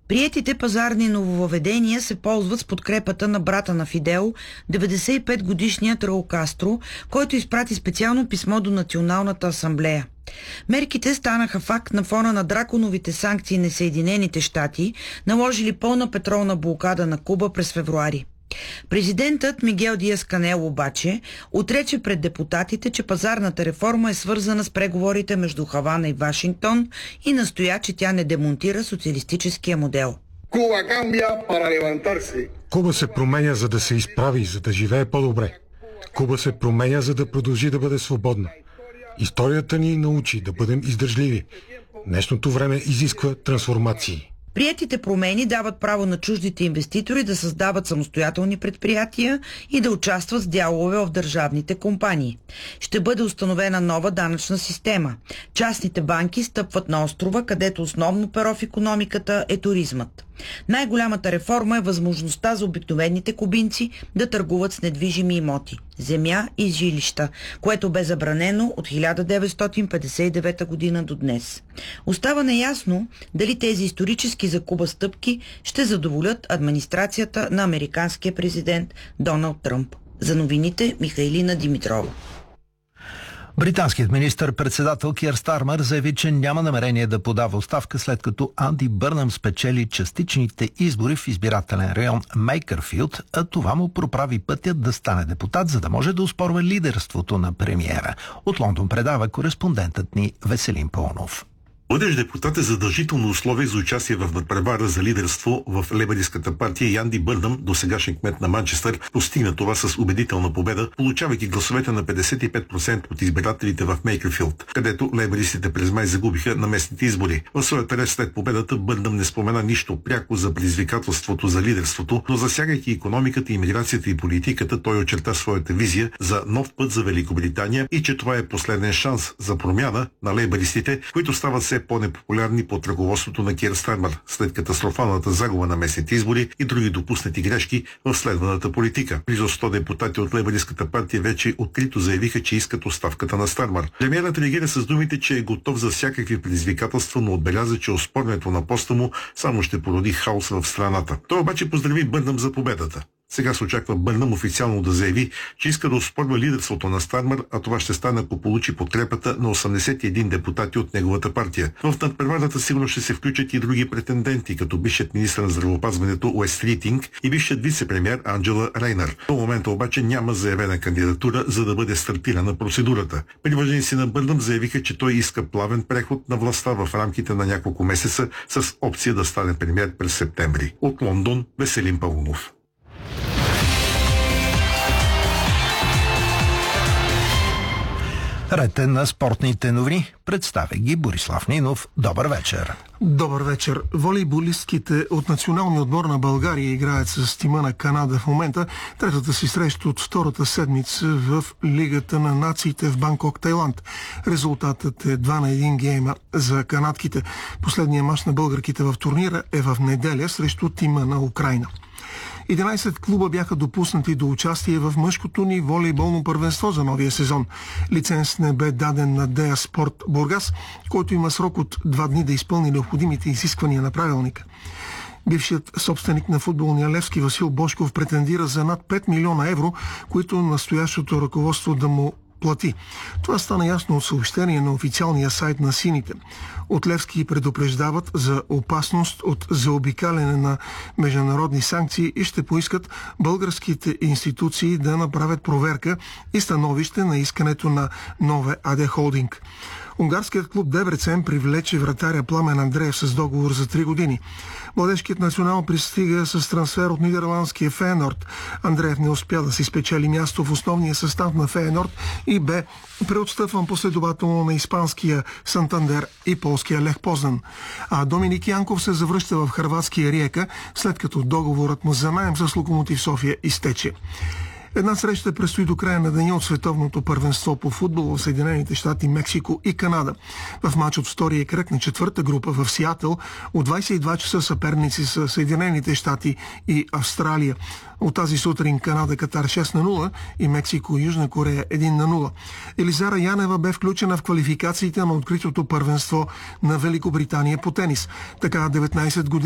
Приетите пазарни нововъведения се ползват с подкрепата на брата на Фидел, 95-годишният Раул Кастро, който изпрати специално писмо до Националната асамблея. Мерките станаха факт на фона на драконовите санкции на Съединените щати, наложили пълна петролна блокада на Куба през февруари. Президентът Мигел Диас-Канел обаче отрече пред депутатите, че пазарната реформа е свързана с преговорите между Хавана и Вашингтон и настоя, че тя не демонтира социалистическия модел. Куба се променя, за да се изправи, за да живее по-добре. Куба се променя, за да продължи да бъде свободна. Историята ни научи да бъдем издържливи. Днешното време изисква трансформации. Приетите промени дават право на чуждите инвеститори да създават самостоятелни предприятия и да участват с дялове в държавните компании. Ще бъде установена нова данъчна система. Частните банки стъпват на острова, където основно перо в икономиката е туризмът. Най-голямата реформа е възможността за обикновените кубинци да търгуват с недвижими имоти, земя и жилища, което бе забранено от 1959 година до днес. Остава неясно дали тези исторически за Куба стъпки ще задоволят администрацията на американския президент Доналд Тръмп. За новините Михайлина Димитрова. Британският министър-председател Киър Стармър заяви, че няма намерение да подава оставка, след като Анди Бърнъм спечели частичните избори в избирателен район Мейкърфилд, а това му проправи пътя да стане депутат, за да може да оспорва лидерството на премиера. От Лондон предава кореспондентът ни Веселин Паунов. Бъдеш депутат е задължително условие за участие в надпревара за лидерство в лейбъристската партия и Анди Бърнъм, досегашен кмет на Манчестър, постигна това с убедителна победа, получавайки гласовете на 55% от избирателите в Мейкърфилд, където лейбъристите през май загубиха на местните избори. В своята реч след победата Бърнъм не спомена нищо пряко за предизвикателството за лидерството, но засягайки икономиката, имиграцията и политиката, той очерта своята визия за нов път за Великобритания и че това е последен шанс за промяна на лейбъристите, които стават все по-непопулярни под ръководството на Киър Стармър след катастрофалната загуба на местните избори и други допуснати грешки в следваната политика. Близо 100 депутати от лейбъристската партия вече открито заявиха, че искат оставката на Стармър. Премиерът реагира с думите, че е готов за всякакви предизвикателства, но отбеляза, че оспорването на поста му само ще породи хаос в страната. Той обаче поздрави Бърнъм за победата. Сега се очаква Бърнъм официално да заяви, че иска да оспорва лидерството на Стармър, а това ще стане, ако получи подкрепата на 81 депутати от неговата партия. В надпреварата сигурно ще се включат и други претенденти, като бившият министър на здравеопазването Уест Ритинг и бившият вице-премиер Анджела Рейнър. До момента обаче няма заявена кандидатура, за да бъде стартирана процедурата. Привърженици на Бърнъм заявиха, че той иска плавен преход на властта в рамките на няколко месеца с опция да стане премиер през септември. От Лондон Веселин Паунов. Ред е на спортните новини. Представя ги Борислав Нинов. Добър вечер. Добър вечер. Волейболистките от националния отбор на България играят с тима на Канада в момента. Третата си среща от втората седмица в Лигата на нациите в Банкок, Тайланд. Резултатът е 2-1 гейма за канадките. Последният мач на българките в турнира е в неделя срещу тима на Украйна. 11 клуба бяха допуснати до участие в мъжкото ни волейболно първенство за новия сезон. Лиценз не бе даден на Дея Спорт Бургас, който има срок от 2 дни да изпълни необходимите изисквания на правилника. Бившият собственик на футболния Левски Васил Божков претендира за над 5 милиона евро, които настоящото ръководство да му плати. Това стана ясно от съобщение на официалния сайт на сините. От Левски предупреждават за опасност от заобикаляне на международни санкции и ще поискат българските институции да направят проверка и становище на искането на Нове АД Холдинг. Унгарският клуб Дебрецен привлече вратаря Пламен Андреев с договор за 3 години. Младежкият национал пристига с трансфер от нидерландския Фейенорд. Андреев не успя да си спечели място в основния състав на Фейенорд и бе преотстъпван последователно на испанския Сантандер и полския Лех Познан. А Доминик Янков се завръща в хърватския Риека, след като договорът му за наем с Локомотив София изтече. Една среща предстои до края на деня от световното първенство по футбол в Съединените щати, Мексико и Канада. В матч от втория кръг на четвърта група в Сиатъл от 22 часа съперници са Съединените щати и Австралия. От тази сутрин Канада Катар 6-0 и Мексико Южна Корея 1-0. Елизара Янева бе включена в квалификациите на откритото първенство на Великобритания по тенис. Така 19 години